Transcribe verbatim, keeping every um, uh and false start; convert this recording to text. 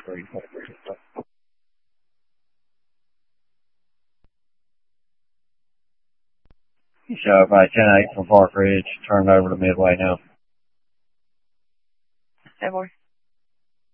You show up by ten eight from Park Ridge, turn over to Midway now. Hey, boy.